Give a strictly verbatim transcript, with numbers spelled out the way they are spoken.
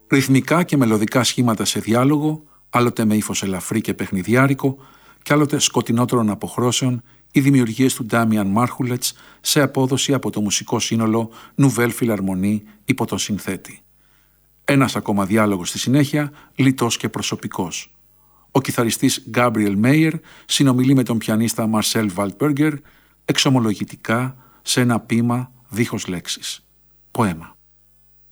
Ρυθμικά και μελωδικά σχήματα σε διάλογο, άλλοτε με ύφος ελαφρύ και παιχνιδιάρικο, κι άλλοτε σκοτεινότερων αποχρώσεων, οι δημιουργίες του Ντάμιαν Μάρχουλετς σε απόδοση από το μουσικό σύνολο Nouvelle Philharmonie υπό τον συνθέτη. Ένας ακόμα διάλογος στη συνέχεια, λιτός και προσωπικός. Ο κιθαριστής Γκάμπριελ Μέιερ συνομιλεί με τον πιανίστα Μαρσέλ Βαλτμπέργκερ εξομολογητικά σε ένα ποίημα δίχως λέξεις. Ποέμα.